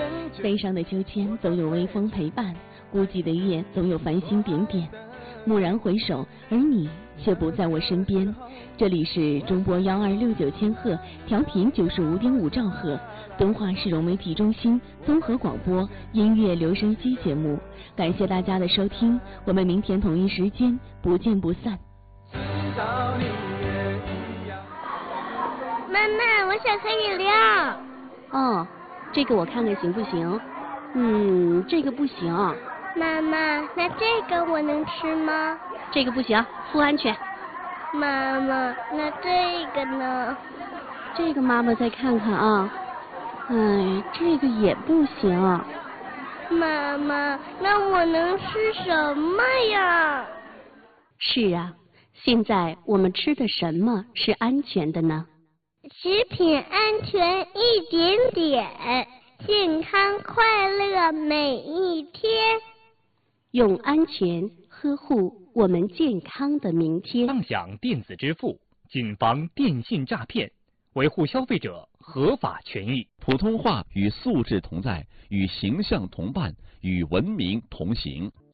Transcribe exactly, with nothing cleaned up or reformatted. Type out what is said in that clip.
悲伤的秋千总有微风陪伴，孤寂的夜总有繁星点点。蓦然回首，而你却不在我身边。这里是中波幺二六九千赫，调频九十五点五兆赫，敦化市融媒体中心综合广播音乐留声机节目。感谢大家的收听，我们明天同一时间不见不散。 妈妈，我想喝饮料。 哦，这个我看看行不行？嗯，这个不行。 妈妈，那这个我能吃吗？ 这个不行，不安全。 妈妈，那这个呢？ 这个妈妈再看看啊。哎，这个也不行。 妈妈，那我能吃什么呀？ 是啊，现在我们吃的什么是安全的呢？ 食品安全一点点，健康快乐每一天。 用安全呵护我们健康的明天。 畅享电子支付，谨防电信诈骗，维护消费者合法权益。 普通话与素质同在，与形象同伴，与文明同行。